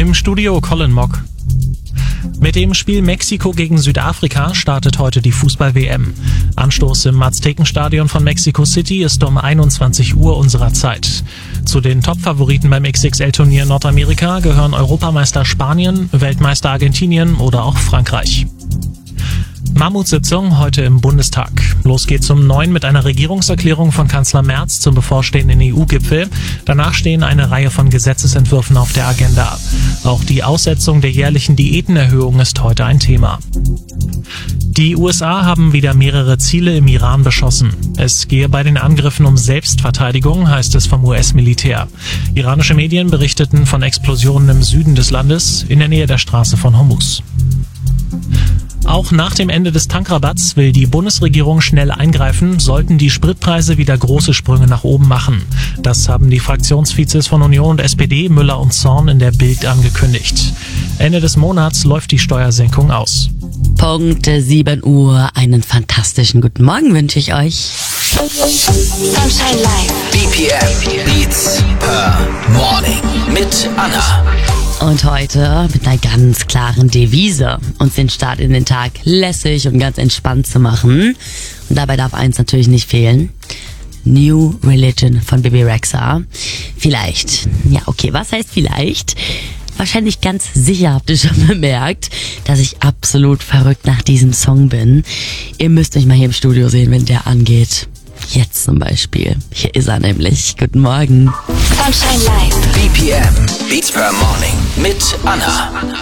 Im Studio Colin Mock. Mit dem Spiel Mexiko gegen Südafrika startet heute die Fußball-WM. Anstoß im Aztekenstadion von Mexico City ist um 21 Uhr unserer Zeit. Zu den Top-Favoriten beim XXL-Turnier Nordamerika gehören Europameister Spanien, Weltmeister Argentinien oder auch Frankreich. Mammutsitzung heute im Bundestag. Los geht's um 9 mit einer Regierungserklärung von Kanzler Merz zum bevorstehenden EU-Gipfel. Danach stehen eine Reihe von Gesetzesentwürfen auf der Agenda. Auch die Aussetzung der jährlichen Diätenerhöhung ist heute ein Thema. Die USA haben wieder mehrere Ziele im Iran beschossen. Es gehe bei den Angriffen um Selbstverteidigung, heißt es vom US-Militär. Iranische Medien berichteten von Explosionen im Süden des Landes, in der Nähe der Straße von Hormuz. Auch nach dem Ende des Tankrabatts will die Bundesregierung schnell eingreifen, sollten die Spritpreise wieder große Sprünge nach oben machen. Das haben die Fraktionsvizes von Union und SPD, Müller und Zorn, in der Bild angekündigt. Ende des Monats läuft die Steuersenkung aus. Punkt 7 Uhr. Einen fantastischen guten Morgen wünsche ich euch. Sunshine Live. BPM Beats per Morning mit Anna. Und heute mit einer ganz klaren Devise, uns den Start in den Tag lässig und ganz entspannt zu machen. Und dabei darf eins natürlich nicht fehlen. New Religion von Bebe Rexha. Vielleicht. Ja, okay, was heißt vielleicht? Wahrscheinlich ganz sicher habt ihr schon bemerkt, dass ich absolut verrückt nach diesem Song bin. Ihr müsst mich mal hier im Studio sehen, wenn der angeht. Jetzt zum Beispiel. Hier ist er nämlich. Guten Morgen. Sunshine Live. BPM Beats per Morning mit Anna.